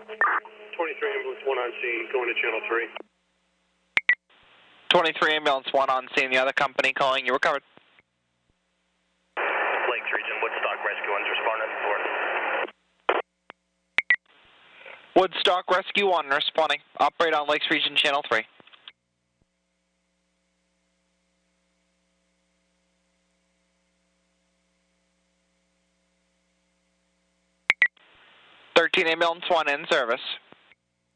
23 ambulance 1 on scene, going to channel 3. 23 ambulance 1 on scene, the other company calling, you recovered. Lakes Region, Woodstock Rescue 1's responding for. Woodstock Rescue 1 responding. Operate on Lakes Region channel 3. Ambulance 1 in service.